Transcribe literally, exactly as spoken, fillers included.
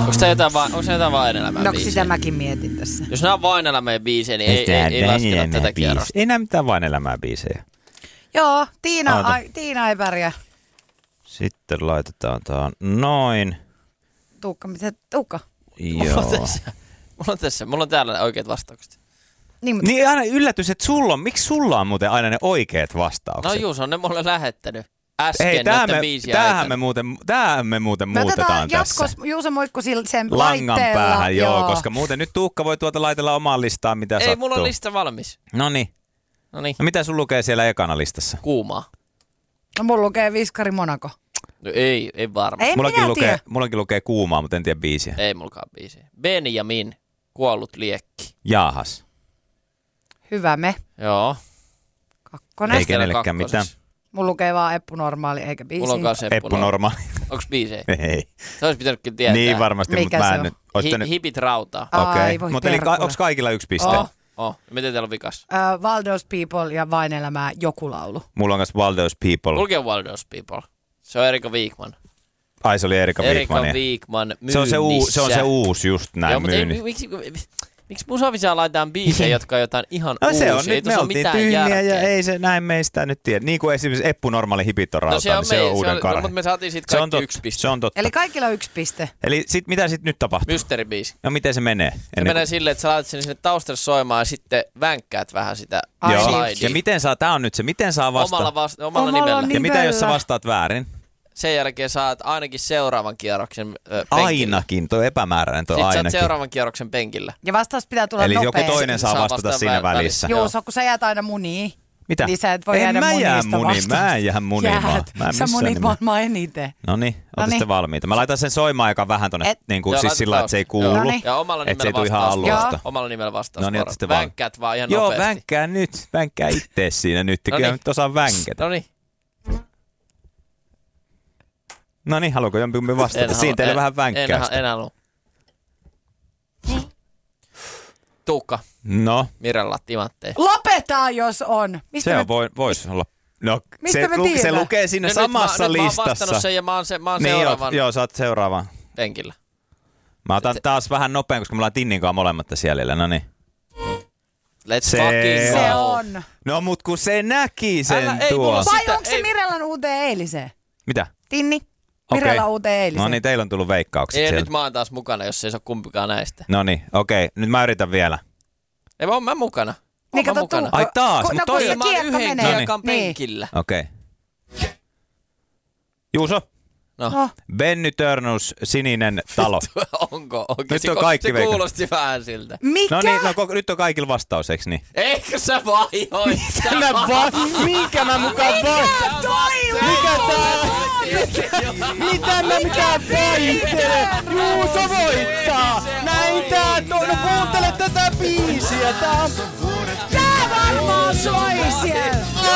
Onko se jotain, va- onko se jotain Vain-elämää No biisejä? sitä mäkin mietin tässä. Jos nämä on Vain-elämää biisejä, niin ei, ei, ei lasketa tätä kierrosta. Ei näe mitään Vain-elämää biisejä. Joo, Tiina, Oota. ai, Tiina ei pärjää. Sitten laitetaan tää noin. Tuukka, mitä? Tuukka? Mulla on Joo. tässä, mulla on tässä, mulla on täällä oikeat vastaukset. Niin, mutta Niin aina yllätys, että sulla on, miksi sulla on muuten aina ne oikeat vastaukset? No juu, se on ne mulle lähettänyt. Äsken Hei, tämähän näiden me, biisiä tämähän aikana. me muuten, tämähän me muuten me muutetaan otetaan tässä. jatkos Juuso Muikku sillä- sen Langan laitteella. päähän, joo, koska muuten nyt Tuukka voi tuota laitella omaan listaan, mitä Ei, sattuu. mulla on lista valmis. Noniin. Noniin, No mitä sun lukee siellä ekana listassa? kuumaa. No mulla lukee Viskari Monaco. No ei, ei varmaan. Ei Mullakin minä lukee, tiedä. mullakin lukee kuumaa, mutta en tiedä biisiä. Ei mulkaan biisiä. Benjamin, kuollut liekki. Jaahas. Hyvä me. Joo. Kakkonen. Ei kenellekään mitään. Mulla lukee vaan Eppu Normaali eikä biisi. Mulla on kanssa Eppu Eppu Normaali. normaali. Onks biisejä? Ei. Se olisi pitänyt kyllä tietää. Niin varmasti, Mikä mutta mä se en on? nyt. Ois Hi- pitänyt- hipit rautaa. Okei, Ai, voi mutta eli perkele. onko kaikilla yksi piste? Oh, oh. Miten teillä on vikas? Uh, Valdos People ja Vain-elämää joku laulu. Mulla on myös Waldo's People. Lukee Waldos People. Se on Erika Wikman. Ai se oli Erika Erika Wikman. Wikman myynnissä. Se on se, uu, se on se uusi just näin Joo, mutta ei, myynnissä. miksi, miksi musavisaa laitetaan biisejä, jotka on jotain ihan No se on uusia? Ei nyt, me tuossa ole oltiin mitään tyhmiä järkeä. ja ei se näin meistä nyt tiedä. Niin kuin esimerkiksi Eppu Normaali hipit on rautaa, niin se on uuden no, karhe. mutta me saatiin siitä Se on, kaikki tot, yksi piste. se on totta. Eli kaikilla yksi piste. Eli sit, mitä sitten nyt tapahtuu? Mysteeribiisi. No miten se menee? Se Ennen menee silleen, että sä laitat sen sinne taustalle soimaan ja sitten vänkkäät vähän sitä Ai Joo. niin. slidea. Ja miten saa, tää on nyt se, miten saa vastata? Omalla, vasta- omalla, Omalla nimellä. ni- Ja mitä jos sä nimellä. vastaat väärin? Sen jälkeen saat ainakin seuraavan kierroksen ö, penkillä. Ainakin, toi epämääräinen toi Sitten sä oot ainakin. seuraavan kierroksen penkillä. Ja vastaus pitää tulla Eli nopeasti. joku toinen saa Saa vastata vastata siinä vä- välissä. välissä. Joo, Joo. so, kun sä jäät aina muniin. Mitä? Niin sä et voi en jäädä mä jää munista muniin, vastausta. mä en jää munimaan. Jäät. Mä en Sä missään munit nimessä. maailmaa eniten. Noniin, oota Noniin. sitten valmiita. Mä laitan sen soimaan aika vähän tonne, Et- niin kuin, Joo, siis laita sillä lailla, että se ei taustaan. kuulu. Noniin. Ja omalla Et se ei nimellä tule ihan vastaus. alusta. Omalla nimellä vastaus. No niin, oot sitten vaan. Vänkkäät vaan ihan Joo, nopeasti. vänkkää nyt. Vänkkää itse siinä nyt. Kyllä Noniin. nyt osaa vänkätä. No niin. No niin, haluatko jompikumpi vastata? Siinä teille vähän En, vänkkäästä. en halua. Tuukka, No, Mirella, timantteja. Lopeta, jos on. Mistä se me... on, voi, voisi olla. No, Mistä se, me lu, se tiedän? lukee siinä No samassa nyt mä, listassa. Nyt mä oon vastannut sen ja mä oon, se, mä oon niin, seuraavan joo, joo, sä oot seuraavan. penkillä. Mä otan taas vähän nopein, koska me ollaan Tinnin kanssa molemmat tässä jäljellä. No niin. Let's Se fucking go. Se on. No mut kun se näki sen Älä- ei tuo. mulla Vai Sitä onko se ei- Mirellan uuteen eiliseen? Mitä? Tinni? Okei. Mirella uuteen eiliseen. No niin, teillä on tullut veikkaukset Ei, sieltä. nyt mä oon taas mukana, jos ei se ole kumpikaan näistä. No niin, okei. Nyt mä yritän vielä. Ei, mä oon mä mukana. Oon Niin mä kato, mukana. Tuukka. Ai taas, Kun- mut no, toi- kun se Mä oon kiekka yhden menee. kiekan Niin. penkillä. Okei. Juuso. No. No. Benny Törnus, Sininen talo. Onko? Onko? Nyt Se, on ko- kaikki se veikannut. kuulosti vähän siltä. Mikä? No niin, no, ko- nyt on kaikilla vastaus, eiks niin? Eikö sä vaihoit? Mä va- Minkä mä mukaan va- Toi Mikä tää? Mitä mä mitään vaihtele? Juuso voittaa! Näin tää, no, no kuuntele tätä biisiä, tää on... Tää varmaan soi siellä.